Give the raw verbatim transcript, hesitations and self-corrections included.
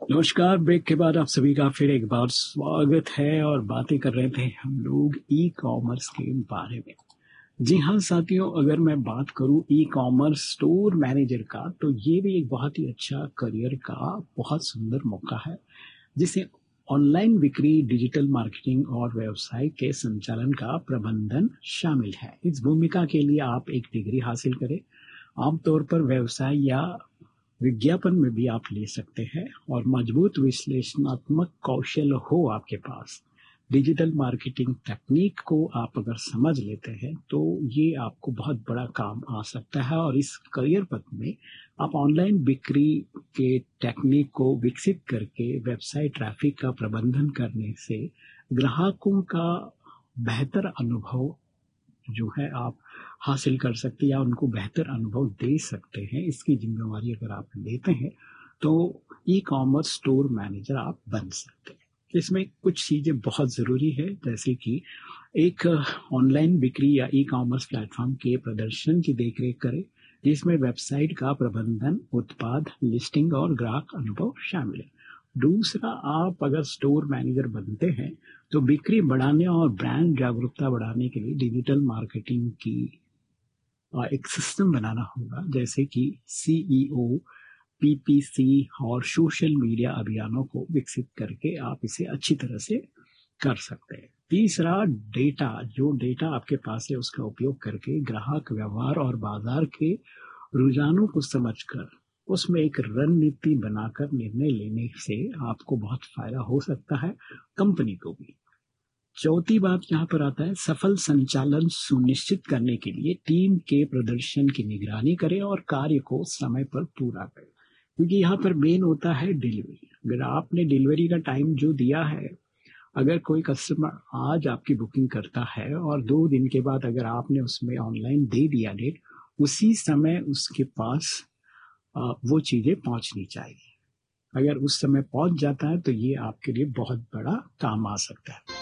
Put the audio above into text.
नमस्कार। ब्रेक के बाद आप सभी का फिर एक बार स्वागत है और बातें कर रहे थे हम लोग ई कॉमर्स के बारे में। जी हाँ साथियों, अगर मैं बात करूं ई कॉमर्स स्टोर मैनेजर का, तो ये भी एक बहुत ही अच्छा करियर का बहुत सुंदर मौका है जिसे ऑनलाइन बिक्री, डिजिटल मार्केटिंग और व्यवसाय के संचालन का प्रबंधन शामिल है। इस भूमिका के लिए आप एक डिग्री हासिल करें, आमतौर पर व्यवसाय या विज्ञापन में भी आप ले सकते हैं, और मजबूत विश्लेषणात्मक कौशल हो आपके पास। डिजिटल मार्केटिंग तकनीक को आप अगर समझ लेते हैं तो ये आपको बहुत बड़ा काम आ सकता है। और इस करियर पथ में आप ऑनलाइन बिक्री के टेक्निक को विकसित करके वेबसाइट ट्रैफिक का प्रबंधन करने से ग्राहकों का बेहतर अनुभव जो है आप हासिल कर सकते हैं या उनको बेहतर अनुभव दे सकते हैं। इसकी जिम्मेवारी अगर आप लेते हैं तो ई कॉमर्स स्टोर मैनेजर आप बन सकते हैं। इसमें कुछ चीजें बहुत जरूरी है, जैसे कि एक ऑनलाइन बिक्री या ई कॉमर्स प्लेटफॉर्म के प्रदर्शन की देखरेख करें, जिसमें वेबसाइट का प्रबंधन, उत्पाद लिस्टिंग और ग्राहक अनुभव शामिल है। दूसरा, आप अगर स्टोर मैनेजर बनते हैं तो बिक्री बढ़ाने और ब्रांड जागरूकता बढ़ाने के लिए डिजिटल मार्केटिंग की अ, एक सिस्टम बनाना होगा, जैसे कि सीईओ, पीपीसी और सोशल मीडिया अभियानों को विकसित करके आप इसे अच्छी तरह से कर सकते हैं। तीसरा, डेटा, जो डेटा आपके पास है उसका उपयोग करके ग्राहक व्यवहार और बाजार के रुझानों को समझकर उसमें एक रणनीति बनाकर निर्णय लेने से आपको बहुत फायदा हो सकता है, कंपनी को भी। चौथी बात यहाँ पर आता है, सफल संचालन सुनिश्चित करने के लिए टीम के प्रदर्शन की निगरानी करें और कार्य को समय पर पूरा करें, क्योंकि यहाँ पर मेन होता है डिलीवरी। अगर आपने डिलीवरी का टाइम जो दिया है, अगर कोई कस्टमर आज आपकी बुकिंग करता है और दो दिन के बाद अगर आपने उसमें ऑनलाइन दे दिया डेट, उसी समय उसके पास आ, वो चीजें पहुंचनी चाहिए। अगर उस समय पहुंच जाता है तो ये आपके लिए बहुत बड़ा काम आ सकता है।